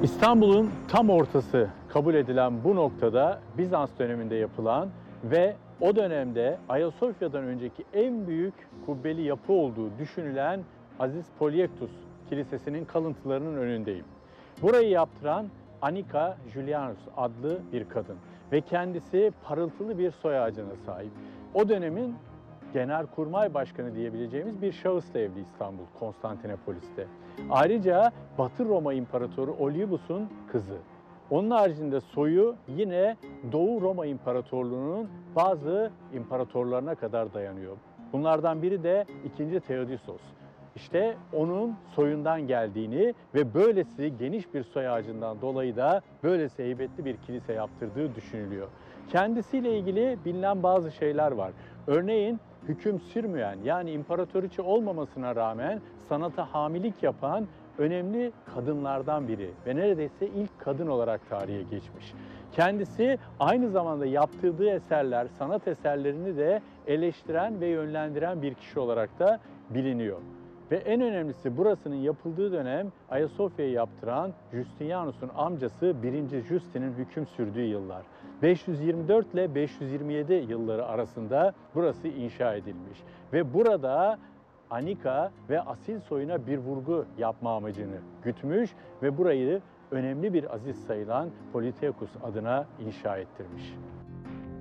İstanbul'un tam ortası kabul edilen bu noktada Bizans döneminde yapılan ve o dönemde Ayasofya'dan önceki en büyük kubbeli yapı olduğu düşünülen Aziz Polyektos Kilisesi'nin kalıntılarının önündeyim. Burayı yaptıran Annika Julianus adlı bir kadın ve kendisi parıltılı bir soy ağacına sahip. O dönemin Genelkurmay Başkanı diyebileceğimiz bir şahısla evli İstanbul, Konstantinopolis'te. Ayrıca Batı Roma İmparatoru Olyibus'un kızı. Onun haricinde soyu yine Doğu Roma İmparatorluğu'nun bazı imparatorlarına kadar dayanıyor. Bunlardan biri de 2. Theodosius. İşte onun soyundan geldiğini ve böylesi geniş bir soy ağacından dolayı da böylesi heybetli bir kilise yaptırdığı düşünülüyor. Kendisiyle ilgili bilinen bazı şeyler var. Örneğin hüküm sürmeyen, yani imparatoriçe olmamasına rağmen sanata hamilik yapan önemli kadınlardan biri ve neredeyse ilk kadın olarak tarihe geçmiş. Kendisi aynı zamanda yaptırdığı eserler, sanat eserlerini de eleştiren ve yönlendiren bir kişi olarak da biliniyor. Ve en önemlisi, burasının yapıldığı dönem Ayasofya'yı yaptıran Justinianus'un amcası 1. Justin'in hüküm sürdüğü yıllar. 524 ile 527 yılları arasında burası inşa edilmiş. Ve burada Anika ve asil soyuna bir vurgu yapma amacını gütmüş ve burayı önemli bir aziz sayılan Politeukos adına inşa ettirmiş.